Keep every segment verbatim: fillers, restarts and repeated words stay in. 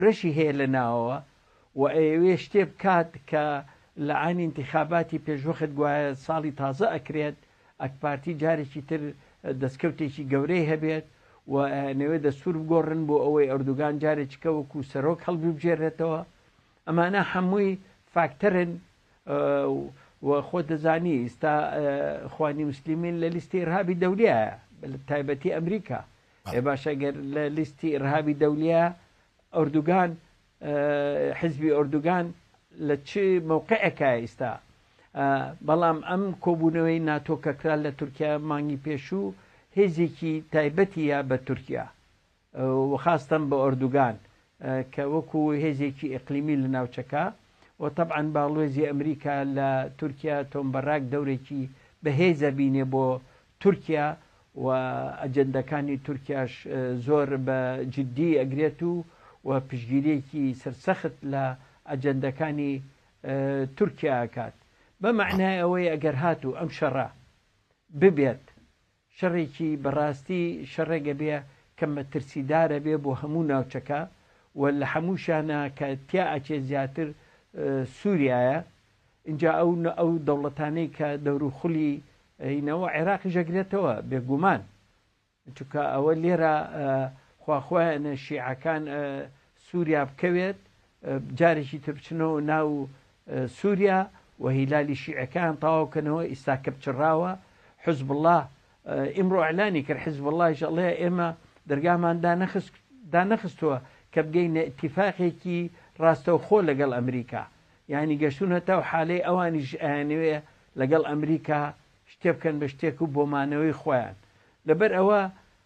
ڕێشی هەیە لە ناوەوە و ئەوێ شتێ بکات کە لە عینی انتخاباتی پێشوەخت گوایە ساڵی تازە ئەکرێت ئەکپارتی جارێکی تر دەستکەوتێکی گەورەی هەبێت و نەوێ دەستور بگۆڕن بۆ ئەوەی ئەردوگان جارێککە وەکو سەرۆک هەڵبی بژێڕێتەوە. ئەمانە هەمووی فاکتەرن و خۆ دەزانی ئێستا خوانی مسللمین لە لیستی ئیرهابی دەولیایە تایبەتی ئەمریکا. ێ باشەگەر لە لیستی ئیرهابی دەولیە ئەردوگان حزبی ئەردوگان لە چ مووقعەکە ئێستا. بەڵام ئەم کۆبوونەوەی ناتۆکەکرا لە تورکیا مانگی پێشوو هێزێکی تایبەتیە بە تورکیا وخاستن بە ئەردوگان کە وەکو هێزێکی ئەقلیمی لە ناوچەکە و طبعاً باڵۆزی ئەمریکا لە تورکیا تۆمبەراک دەورێکی بەهێزە بینێ بۆ تورکیا و ئەجەندەکانی تورکیاش زۆر بە جددی ئەگرێت و و پشگیرێکی سەرسەخت لە ئەجەندەکانی تورکیا کات بە معنای ئەوەی ئەگەر هاتوو ئەم شەڕە ببێت شەڕێکی بەڕاستی شەڕێگە بێ کە مەترسیدارە بێ بۆ هەموو ناوچەکە و لە هەمووشانە کە تیا ئەچێ زیاتر سووریایە اینجا ئەو ئەو دەوڵەتانەی کە دەوروخولی هینەوە عێراقی ژەگرێتەوە بێگومان چونکە ئەوە لێرە خواخوایانە شیعەکان سووریا بکەوێت جارێکی تر بچنەوە ناو سووریا و هیلالی شیعەکان تەواوکەنەوە ئێستا کە بچڕاوە حزب الله ئیمڕۆ ئەعلانی کرد حزب الله ئینشەڵڵا ئێمە دەرگامان دانەخستووە کە بگەینە ئیتیفاقێکی ڕاستەوخۆ لەگەڵ ئەمریکا یعنی گەشتونەتە و حالەی ئەوانیش ئەیانوێ لەگەڵ ئەمریکا شتێ بکەن بە شتێک و بۆمانەوەی خۆیان لەبەر ئەوە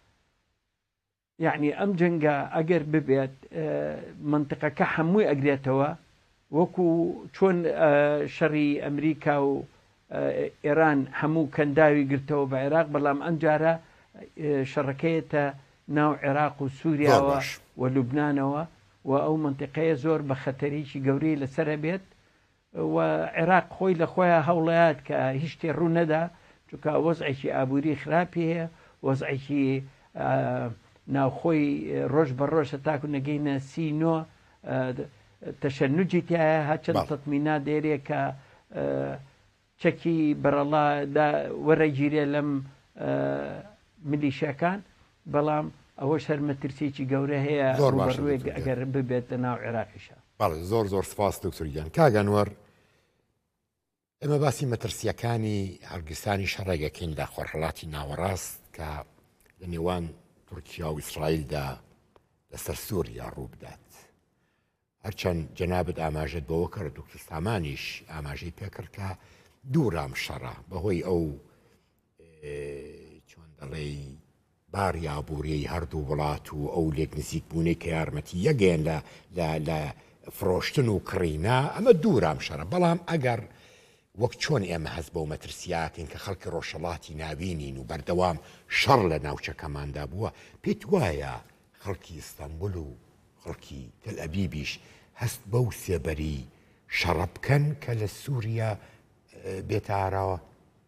یعنی ئەم جەنگە ئەگەر ببێت منطقەکە هەمووی ئەگرێتەوە وەکو چۆن شەڕی ئەمریکا و ئێران هەموو کەنداوی گرتەوە بە عێراق بەڵام ئەم جارە شەڕەکەیەتە ناو عێراق و سووریاوە و لوبنانەوە و ئەو منطقەیە زۆر بە خەتەریکی گەورەی لەسرە بێت و عێراق خۆی لە خۆیان هەوڵەیات کە هیچ شتێ ڕوو نەدا چونکە وەزعێکی ئابووری خراپی هەیە وەزعێکی ناوخۆی ڕۆژ بە ڕۆژ تاکو نەگەینە سی نۆ تەشەنوجی تایە هەچەند تەتمینا دێرێ کە چەکی بەرەڵا وەرەگیرێ لەم ملیشەکان بەڵام ئەوە شەرمەترسێکی گەورە هەیە ڕوێک ئەگەر ببێت لە ناو عێراقیشە. بەڵێ زۆر زۆر سپاس دکتۆریان کاگەنوەر ئێمە باسی مەترسیەکانی هەڵگرستانی شەڕێگەکەین لە خۆرهەڵاتی ناوەڕاست کە لە نێوان تورکیا و ئیسرائیلدا لەسەر سووریا ڕوو بدات هەرچەند جەنابەت ئاماژەت بەوە کە دکتۆر سامانیش ئاماژەی پێکرد کە دوورام شەڕە بەهۆی ئەو چۆن دەڵێ باری ئابووریەی هەردوو وڵات و ئەو لێک نزیک بوونەی کە یارمەتی یەگەیان لە فرۆشتن و کڕینا ئەمە دوورام شەڕە بەڵام ئەگەر وەک چۆن ئێمە هەست بەو مەترسیاتین کە خەڵکی ڕۆژهەڵاتی ناوینین و بەردەوام شەڕ لە ناوچەکەماندا بووە پێت وایە خەڵکی ئیستانبول و خەڵکی تەل ئەبیبیش هەست بەو سێبەری شەڕە بکەن کە لە سووریا بێتە ئاراوە؟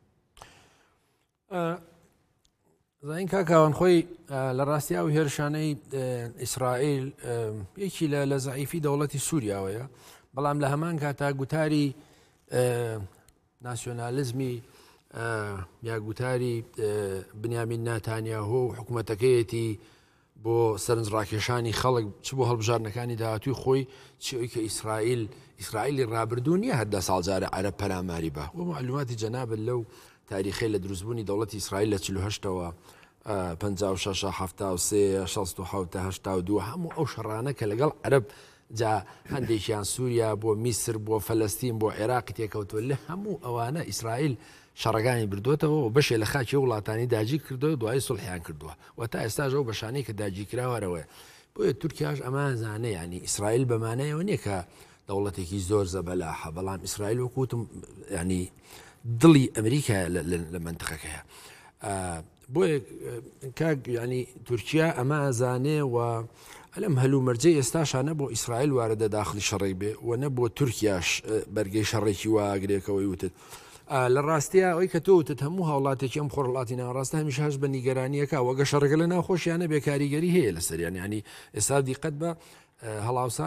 زین کاکاوان خۆی لە ڕاستیا و هێرشانەی ئیسرائیل یەکی لە زەعیفی دەوڵەتی سووریاوەیە بەڵام لە هەمان کاتا گوتاری ناسیۆنالیزمی یا گوتاری بنیامین ناتانیاهۆ و حکوومەتەکەیەتی بۆ سەرنجڕاکێشانی خەڵک چ بۆ هەڵبژارنەکانی داهاتووی خۆی چی کە ئیسرائیل ئیسرائیلی ڕابردوو نیە هەددا ساڵجارە عەرەب پەلاماری بە بۆ معلوماتی جەنابەت لەو تاریخی لە دروستبوونی دەوڵەتی ئیسرائیل لە چل و هەشتەوە پەنجا و شەش هەفتا و سێ شەست و حەوت هەشتا و دوو هەموو ئەو شەڕانە کە لەگەڵ عەرەب جا هەندێکیان سووریا بۆ میسر بۆ فەلەستین بۆ عێراقی تێکەوتوە لە هەموو ئەوانە ئیسرائیل شەڕەکانی بردوێتەوە و بەشێ لە خاکی وڵاتانی داگیر کردەوە دوای سڵحیان کردووە و تا ئێستاژە و بەشانەی کە داگیرکراوەرەوەی بۆیە تورکیاش ئەمان زانە ینی ئیسرائیل بەمانەیەوە نییە کە دەوڵەتێکی زۆر زەبەلاحە بەڵام ئیسرائیل وەکوتم ینی دڵی ئەمریکا لە منتقەکەیە بۆیە کاک ینی تورکیا ئەمە زانێ و ئەلەم هەلوو مەرجەی ئێستاشانە بۆ ئیسرائیل واردە داخلی شەڕێک بێ و نە بۆ تورکیاش بەرگەی شەڕێکی واگرێکەوەی وتت لە ڕاستیە ئەوی کە تۆوتت هەموو هاوڵاتێکی ئەم خۆرڵاتی ناوەڕاستە هەمیش هەش بە نیگەرانیەکە وەگە شەڕەکە لە ناوخۆشیانە بێکاریگەری هەیە لە سەریان ینی ئێستا دیقەت بە هەڵاوسان